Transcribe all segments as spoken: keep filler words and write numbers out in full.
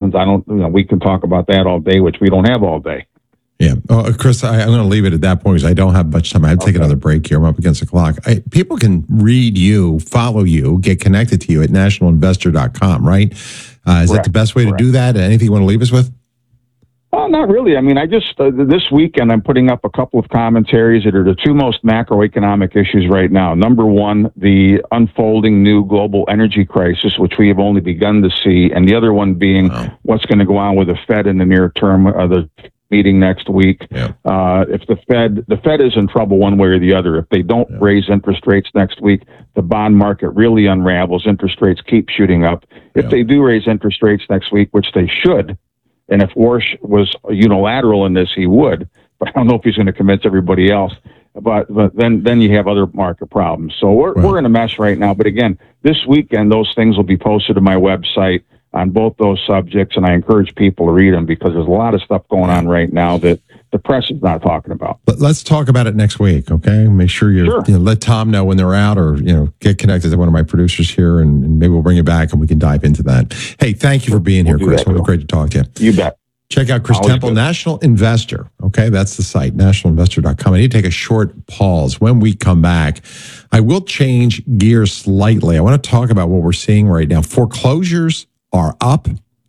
happens. I don't, you know, we can talk about that all day, which we don't have all day. Yeah. Oh, Chris, I, I'm going to leave it at that point because I don't have much time. I have to okay. take another break here. I'm up against the clock. I, people can read you, follow you, get connected to you at national investor dot com, right? Uh, is Correct. that the best way Correct. to do that? Anything you want to leave us with? Well, not really. I mean, I just, uh, this weekend, I'm putting up a couple of commentaries that are the two most macroeconomic issues right now. Number one, the unfolding new global energy crisis, which we have only begun to see. And the other one being wow. what's going to go on with the Fed in the near term, uh, the meeting next week. Yeah. Uh, if the Fed, the Fed is in trouble one way or the other. If they don't yeah. raise interest rates next week, the bond market really unravels. Interest rates keep shooting up. If yeah. they do raise interest rates next week, which they should, and if Warsh was unilateral in this, he would. But I don't know if he's going to convince everybody else. But, but then then you have other market problems. So we're right. we're in a mess right now. But again, this weekend, those things will be posted to my website on both those subjects, and I encourage people to read them because there's a lot of stuff going on right now that the press is not talking about. But let's talk about it next week, okay? Make sure you sure. you know, let Tom know when they're out, or you know, get connected to one of my producers here, and, and maybe we'll bring you back and we can dive into that. Hey, thank you for being we'll here, Chris. It was great to talk to you. You bet. Check out Chris Always Temple, good. National Investor. Okay, that's the site, national investor dot com. I need to take a short pause. When we come back, I will change gears slightly. I want to talk about what we're seeing right now. Foreclosures are up.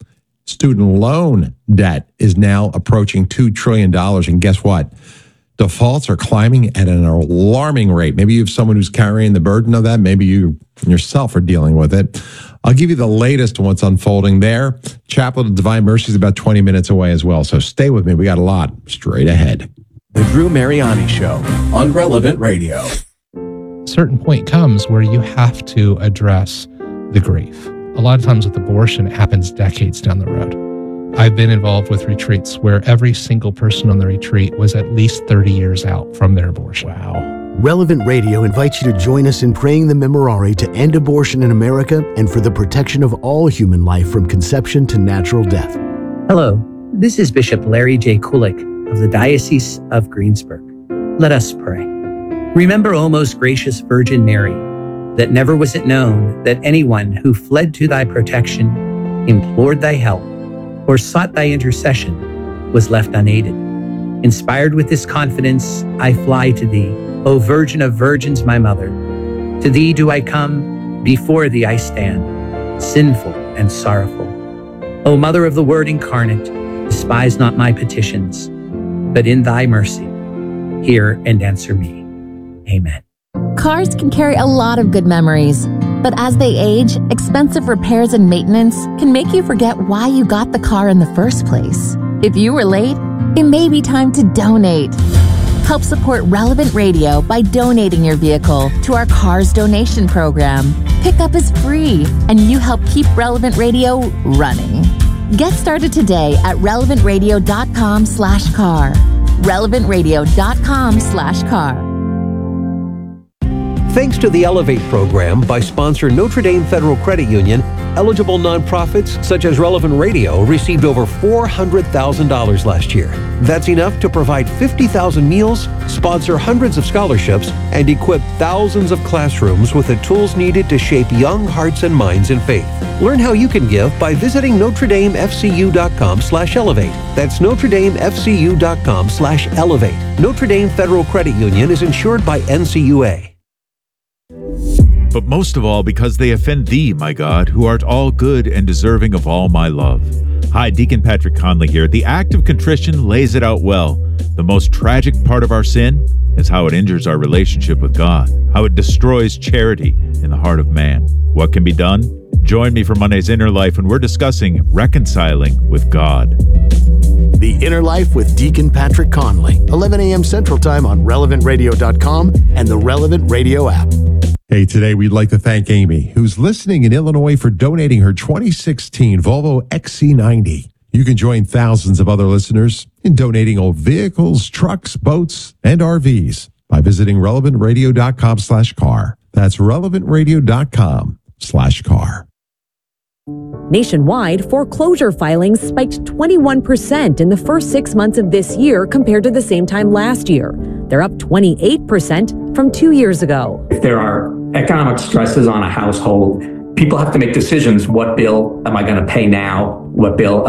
Student loan debt is now approaching two trillion dollars. And guess what? Defaults are climbing at an alarming rate. Maybe you have someone who's carrying the burden of that. Maybe you yourself are dealing with it. I'll give you the latest on what's unfolding there. Chapel of Divine Mercy is about twenty minutes away as well. So stay with me. We got a lot straight ahead. The Drew Mariani Show on Relevant Radio. A certain point comes where you have to address the grief. A lot of times with abortion, it happens decades down the road. I've been involved with retreats where every single person on the retreat was at least thirty years out from their abortion. Wow. Relevant Radio invites you to join us in praying the Memorare to end abortion in America and for the protection of all human life from conception to natural death. Hello, this is Bishop Larry J. Kulik of the Diocese of Greensburg. Let us pray. Remember, O most gracious Virgin Mary, that never was it known that anyone who fled to thy protection, implored thy help, or sought thy intercession was left unaided. Inspired with this confidence, I fly to thee, O Virgin of Virgins, my mother. To thee do I come, before thee I stand, sinful and sorrowful. O Mother of the Word incarnate, despise not my petitions, but in thy mercy, hear and answer me. Amen. Cars can carry a lot of good memories, but as they age, expensive repairs and maintenance can make you forget why you got the car in the first place. If you were late, it may be time to donate. Help support Relevant Radio by donating your vehicle to our Cars Donation Program. Pickup is free, and you help keep Relevant Radio running. Get started today at relevant radio dot com slash car. relevant radio dot com slash car. Thanks to the Elevate program by sponsor Notre Dame Federal Credit Union, eligible nonprofits such as Relevant Radio received over four hundred thousand dollars last year. That's enough to provide fifty thousand meals, sponsor hundreds of scholarships, and equip thousands of classrooms with the tools needed to shape young hearts and minds in faith. Learn how you can give by visiting notre dame f c u dot com slash elevate. That's notre dame f c u dot com slash elevate. Notre Dame Federal Credit Union is insured by N C U A. But most of all, because they offend thee, my God, who art all good and deserving of all my love. Hi, Deacon Patrick Conley here. The act of contrition lays it out well. The most tragic part of our sin is how it injures our relationship with God, how it destroys charity in the heart of man. What can be done? Join me for Monday's Inner Life when we're discussing reconciling with God. The Inner Life with Deacon Patrick Conley, eleven a.m. Central Time on relevant radio dot com and the Relevant Radio app. Hey, today we'd like to thank Amy, who's listening in Illinois, for donating her twenty sixteen Volvo X C ninety. You can join thousands of other listeners in donating old vehicles, trucks, boats, and R Vs by visiting relevant radio dot com slash car. That's relevant radio dot com slash car. Nationwide, foreclosure filings spiked twenty-one percent in the first six months of this year compared to the same time last year. They're up twenty-eight percent from two years ago. If there are economic stresses on a household, people have to make decisions. What bill am I going to pay now? What bill